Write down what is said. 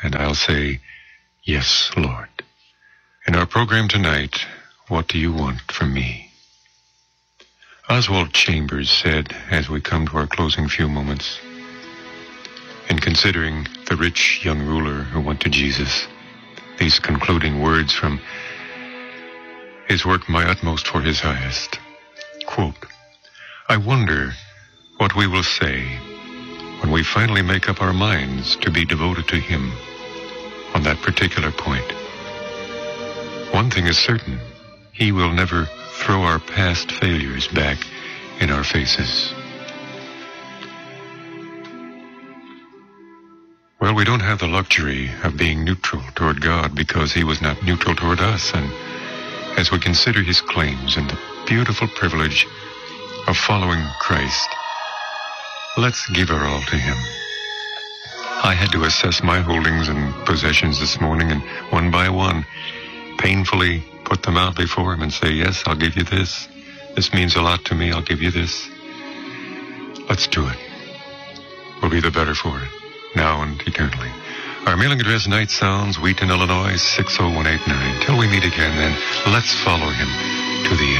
and I'll say, yes, Lord. In our program tonight, what do you want from me? Oswald Chambers said, as we come to our closing few moments, in considering the rich young ruler who went to Jesus, these concluding words from his work, My Utmost for His Highest. Quote, I wonder what we will say when we finally make up our minds to be devoted to Him on that particular point. One thing is certain, He will never throw our past failures back in our faces. Well, we don't have the luxury of being neutral toward God because He was not neutral toward us. And as we consider His claims and the beautiful privilege of following Christ, let's give our all to Him. I had to assess my holdings and possessions this morning, and one by one, painfully put them out before Him and say, yes, I'll give you this. This means a lot to me. I'll give you this. Let's do it. We'll be the better for it, now and eternally. Our mailing address, Night Sounds, Wheaton, Illinois, 60189. Till we meet again, then, let's follow Him to the end.